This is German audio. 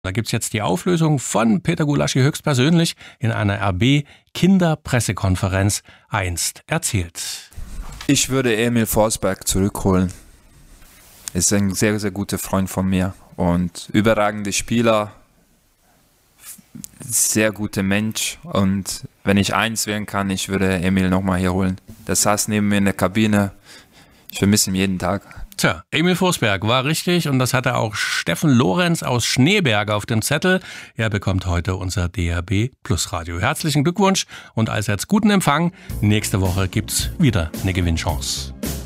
Da gibt's jetzt die Auflösung von Peter Gulaschi höchstpersönlich in einer RB-Kinderpressekonferenz einst erzählt. Ich würde Emil Forsberg zurückholen. Ist ein sehr, sehr guter Freund von mir und überragender Spieler, sehr guter Mensch. Und wenn ich eins wählen kann, ich würde Emil nochmal hier holen. Der saß neben mir in der Kabine. Ich vermisse ihn jeden Tag. Tja, Emil Forsberg war richtig und das hatte auch Steffen Lorenz aus Schneeberg auf dem Zettel. Er bekommt heute unser DRB Plus Radio. Herzlichen Glückwunsch und allseits guten Empfang. Nächste Woche gibt's wieder eine Gewinnchance.